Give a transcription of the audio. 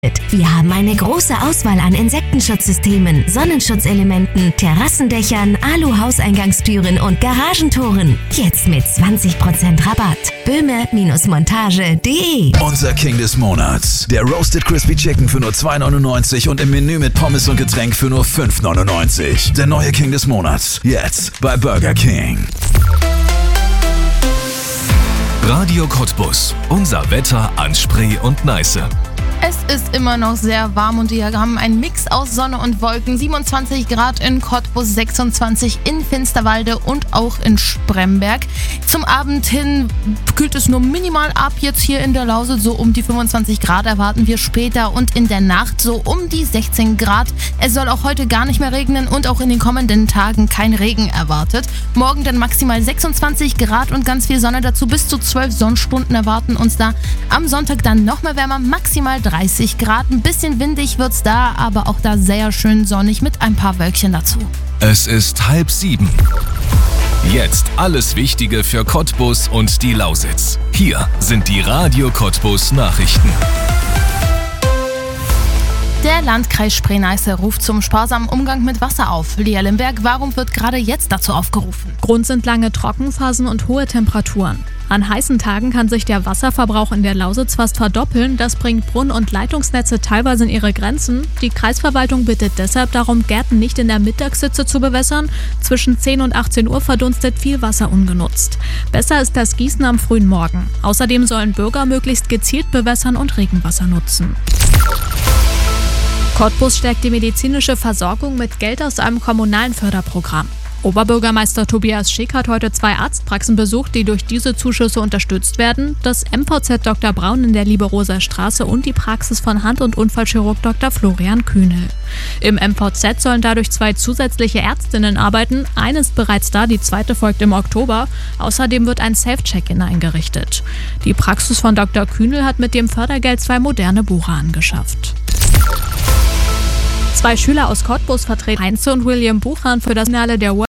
Wir haben eine große Auswahl an Insektenschutzsystemen, Sonnenschutzelementen, Terrassendächern, Alu-Hauseingangstüren und Garagentoren. Jetzt mit 20% Rabatt. Böhme-montage.de. Unser King des Monats. Der Roasted Crispy Chicken für nur 2,99 und im Menü mit Pommes und Getränk für nur 5,99. Der neue King des Monats. Jetzt bei Burger King. Radio Cottbus. Unser Wetter an Spree und Neiße. Es ist immer noch sehr warm und wir haben einen Mix aus Sonne und Wolken. 27 Grad in Cottbus, 26 in Finsterwalde und auch in Spremberg. Zum Abend hin kühlt es nur minimal ab. Jetzt hier in der Lausitz so um die 25 Grad erwarten wir später und in der Nacht so um die 16 Grad. Es soll auch heute gar nicht mehr regnen und auch in den kommenden Tagen kein Regen erwartet. Morgen dann maximal 26 Grad und ganz viel Sonne dazu. Bis zu 12 Sonnenstunden erwarten uns da. Am Sonntag dann noch mehr wärmer, maximal 30 Grad. Ein bisschen windig wird's da, aber auch da sehr schön sonnig mit ein paar Wölkchen dazu. Es ist 6:30. Jetzt alles Wichtige für Cottbus und die Lausitz. Hier sind die Radio Cottbus Nachrichten. Der Landkreis Spree-Neiße ruft zum sparsamen Umgang mit Wasser auf. Lea Limberg, warum wird gerade jetzt dazu aufgerufen? Grund sind lange Trockenphasen und hohe Temperaturen. An heißen Tagen kann sich der Wasserverbrauch in der Lausitz fast verdoppeln. Das bringt Brunnen- und Leitungsnetze teilweise in ihre Grenzen. Die Kreisverwaltung bittet deshalb darum, Gärten nicht in der Mittagshitze zu bewässern. Zwischen 10 und 18 Uhr verdunstet viel Wasser ungenutzt. Besser ist das Gießen am frühen Morgen. Außerdem sollen Bürger möglichst gezielt bewässern und Regenwasser nutzen. Cottbus stärkt die medizinische Versorgung mit Geld aus einem kommunalen Förderprogramm. Oberbürgermeister Tobias Schick hat heute 2 Arztpraxen besucht, die durch diese Zuschüsse unterstützt werden. Das MVZ Dr. Braun in der Liebe-Rosa-Straße und die Praxis von Hand- und Unfallchirurg Dr. Florian Kühnel. Im MVZ sollen dadurch 2 zusätzliche Ärztinnen arbeiten. Eine ist bereits da, die zweite folgt im Oktober. Außerdem wird ein Self-Check-In eingerichtet. Die Praxis von Dr. Kühnel hat mit dem Fördergeld 2 moderne Bohrer angeschafft. 2 Schüler aus Cottbus vertreten Heinze und William Buchan für das Finale der